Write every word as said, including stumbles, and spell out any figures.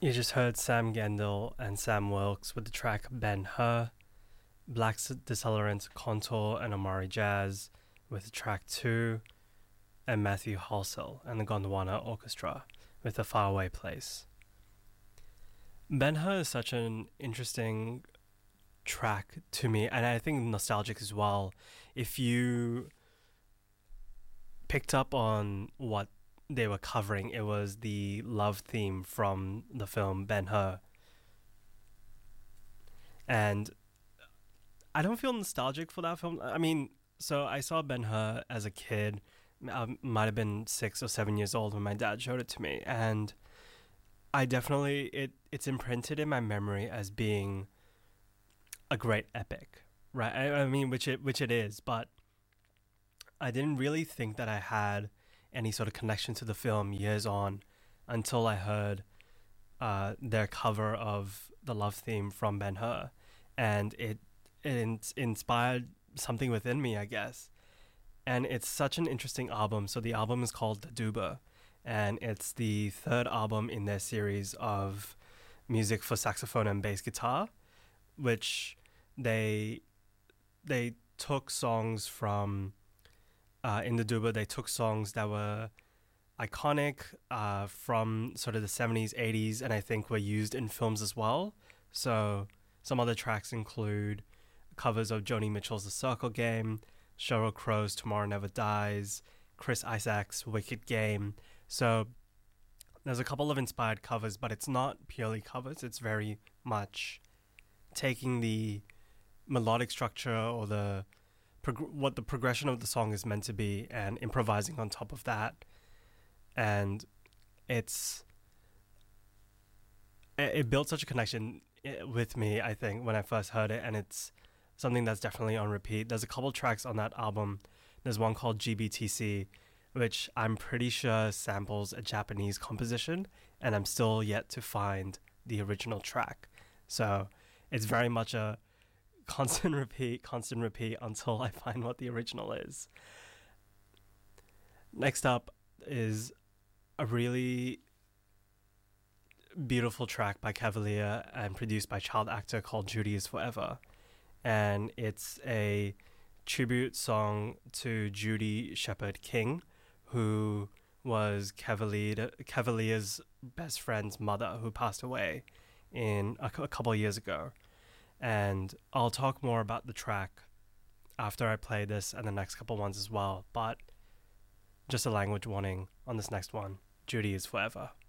You just heard Sam Gendel and Sam Wilkes with the track Ben Hur, Black Decelerant, Contour, and Amari Jazz with the track two, and Matthew Halsell and the Gondwana Orchestra with A Faraway Place. Ben Hur is such an interesting track to me, and I think nostalgic as well. If you picked up on what they were covering, it was the love theme from the film Ben-Hur. And I don't feel nostalgic for that film. I mean, so I saw Ben-Hur as a kid. I might have been six or seven years old when my dad showed it to me. And I definitely, it it's imprinted in my memory as being a great epic, right? I, I mean, which it which it is, but I didn't really think that I had any sort of connection to the film years on until I heard uh, their cover of the love theme from Ben-Hur, and it it in- inspired something within me, I guess. And it's such an interesting album. So the album is called Duba, and it's the third album in their series of music for saxophone and bass guitar, which they they took songs from uh, in the Duba. They took songs that were iconic uh, from sort of the seventies, eighties, and I think were used in films as well. So some other tracks include covers of Joni Mitchell's The Circle Game, Sheryl Crow's Tomorrow Never Dies, Chris Isaak's Wicked Game. So there's a couple of inspired covers, but it's not purely covers. It's very much taking the melodic structure or the prog- what the progression of the song is meant to be and improvising on top of that. And it's it, it built such a connection with me, I think, when I first heard it, and it's something that's definitely on repeat. There's a couple tracks on that album. There's one called G B T C, which I'm pretty sure samples a Japanese composition, and I'm still yet to find the original track. So it's very much a constant repeat, constant repeat until I find what the original is. Next up is a really beautiful track by Cavalier and produced by child actor called Judy Is Forever. And it's a tribute song to Judy Shepard King, who was Cavalier, Cavalier's best friend's mother, who passed away in a, a couple of years ago. And I'll talk more about the track after I play this and the next couple ones as well. But just a language warning on this next one. Judy Is Forever.